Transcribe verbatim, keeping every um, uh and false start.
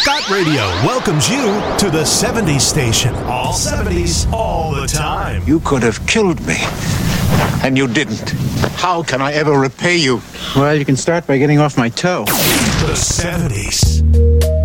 Scott Radio welcomes you to the seventies station. All seventies, all the time. You could have killed me, and you didn't. How can I ever repay you? Well, you can start by getting off my toe. The seventies.